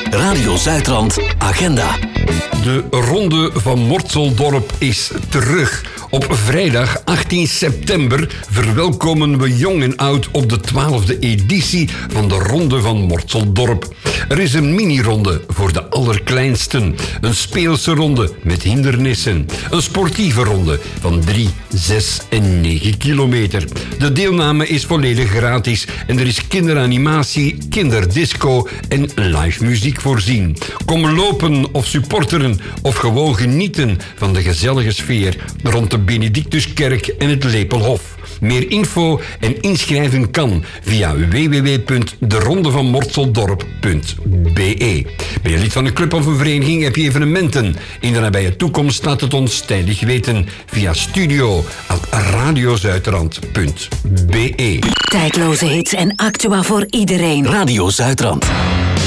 Radio Zuidrand Agenda. De Ronde van Mortseldorp is terug. Op vrijdag 18 september verwelkomen we jong en oud op de 12e editie van de Ronde van Mortseldorp. Er is een mini-ronde voor de allerkleinsten, een speelse ronde met hindernissen, een sportieve ronde van 3, 6 en 9 kilometer. De deelname is volledig gratis en er is kinderanimatie, kinderdisco en live muziek voorzien. Kom lopen of supporteren of gewoon genieten van de gezellige sfeer rond de Benedictuskerk en het Lepelhof. Meer info en inschrijven kan via www.derondevanmortseldorp.be. Ben je lid van een club of een vereniging, heb je evenementen in de nabije toekomst, laat het ons tijdig weten via studio@radiozuidrand.be. Tijdloze hits en actua voor iedereen. Radio Zuidrand.